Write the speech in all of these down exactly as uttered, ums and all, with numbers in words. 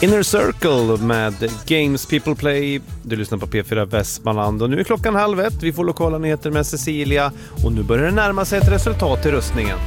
Inner Circle med Games People Play. Du lyssnar på P fyra Västmanland och nu är klockan halv ett. Vi får lokala nyheter med Cecilia och nu börjar det närma sig ett resultat i röstningen.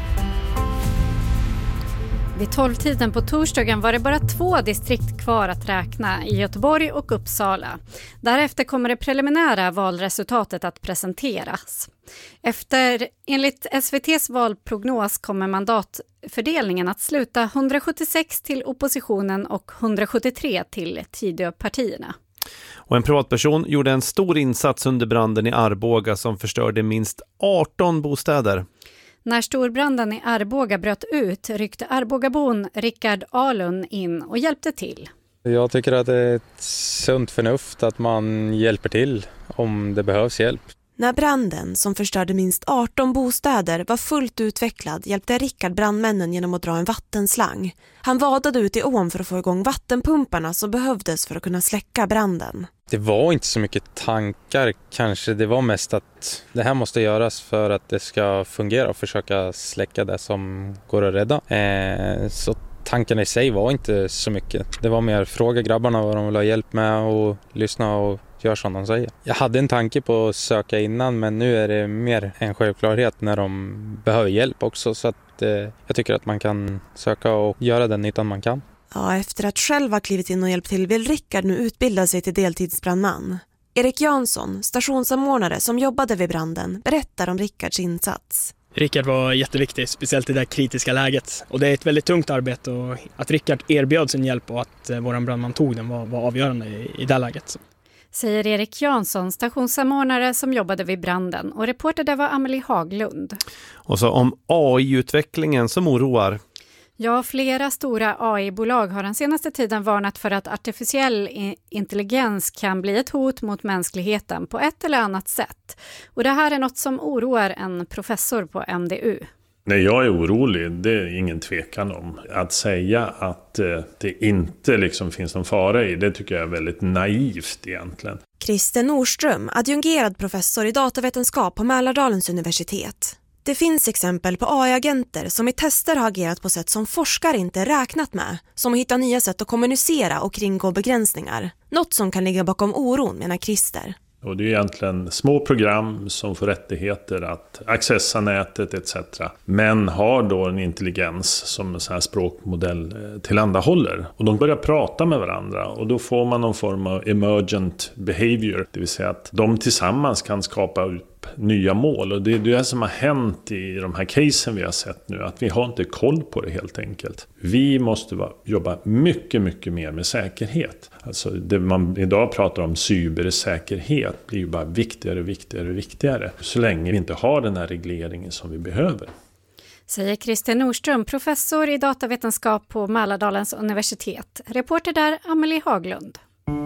Vid tolvtiden på torsdagen var det bara två distrikt kvar att räkna i Göteborg och Uppsala. Därefter kommer det preliminära valresultatet att presenteras. Efter, enligt S V T:s valprognos kommer mandatfördelningen att sluta hundrasjuttiosex till oppositionen och hundrasjuttiotre till Tidöpartierna. Och en privatperson gjorde en stor insats under branden i Arboga som förstörde minst arton bostäder. När storbranden i Arboga bröt ut ryckte Arbogabon Rickard Alun in och hjälpte till. Jag tycker att det är ett sunt förnuft att man hjälper till om det behövs hjälp. När branden, som förstörde minst arton bostäder, var fullt utvecklad hjälpte Rickard brandmännen genom att dra en vattenslang. Han vadade ut i ån för att få igång vattenpumparna som behövdes för att kunna släcka branden. Det var inte så mycket tankar kanske, det var mest att det här måste göras för att det ska fungera och försöka släcka det som går att rädda. Eh, så tankarna i sig var inte så mycket. Det var mer fråga grabbarna vad de vill ha hjälp med och lyssna och gör som de säger. Jag hade en tanke på att söka innan men nu är det mer en självklarhet när de behöver hjälp också så att eh, jag tycker att man kan söka och göra den nyttan man kan. Ja, efter att själv ha klivit in och hjälpt till vill Rickard nu utbilda sig till deltidsbrandman. Erik Jansson, stationssamordnare som jobbade vid branden, berättar om Rickards insats. Rickard var jätteviktig, speciellt i det kritiska läget. Och det är ett väldigt tungt arbete och att Rickard erbjöd sin hjälp och att eh, våran brandman tog den var, var avgörande i, i det läget. Säger Erik Jansson, stationssamordnare som jobbade vid branden. Och reporter där var Amelie Haglund. Och så om A I-utvecklingen som oroar. Ja, flera stora A I-bolag har den senaste tiden varnat för att artificiell intelligens kan bli ett hot mot mänskligheten på ett eller annat sätt. Och det här är något som oroar en professor på M D U. Nej, jag är orolig, det är ingen tvekan om. Att säga att eh, det inte liksom finns någon fara i, det tycker jag är väldigt naivt egentligen. Christer Nordström, adjungerad professor i datavetenskap på Mälardalens universitet. Det finns exempel på A I-agenter som i tester har agerat på sätt som forskare inte räknat med, som att hitta nya sätt att kommunicera och kringgå begränsningar. Något som kan ligga bakom oron, menar Christer. Och det är egentligen små program som får rättigheter att accessa nätet et cetera. Men har då en intelligens som en sån här språkmodell tillhandahåller. Och de börjar prata med varandra och då får man någon form av emergent behavior. Det vill säga att de tillsammans kan skapa upp nya mål. Och det är det som har hänt i de här casen vi har sett nu. Att vi har inte koll på det helt enkelt. Vi måste vara, jobba mycket, mycket mer med säkerhet. Alltså det man idag pratar om cybersäkerhet blir ju bara viktigare och viktigare och viktigare. Så länge vi inte har den här regleringen som vi behöver. Säger Christer Nordström, professor i datavetenskap på Mälardalens universitet. Reporter där Amelie Haglund.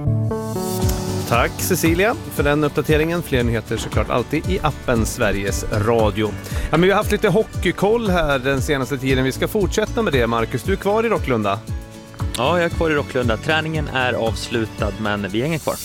Tack Cecilia för den uppdateringen. Fler nyheter såklart alltid i appen Sveriges Radio. Ja, men vi har haft lite hockeykoll här den senaste tiden. Vi ska fortsätta med det. Marcus, du är kvar i Rocklunda. Ja, jag är kvar i Rocklunda. Träningen är avslutad men vi hänger kvar.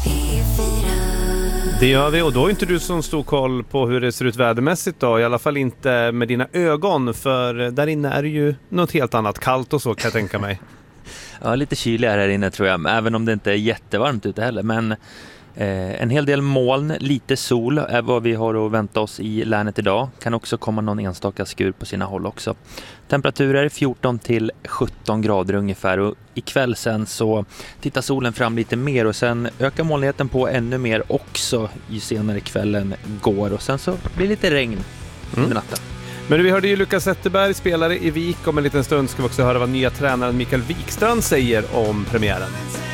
Det gör vi och då är inte du som stor koll på hur det ser ut vädermässigt då. I alla fall inte med dina ögon för där inne är det ju något helt annat. Kallt och så kan jag tänka mig. Ja, lite kyligare här inne tror jag, även om det inte är jättevarmt ute heller. Men eh, en hel del moln, lite sol är vad vi har att vänta oss i länet idag. Kan också komma någon enstaka skur på sina håll också. Temperaturer fjorton till sjutton grader ungefär och ikväll sen så tittar solen fram lite mer och sen ökar molnigheten på ännu mer också ju senare kvällen går och sen så blir det lite regn under mm. natten. Men vi hörde ju Lukas Zetterberg, spelare i Vik. Om en liten stund ska vi också höra vad nya tränaren Mikael Wikstrand säger om premiären.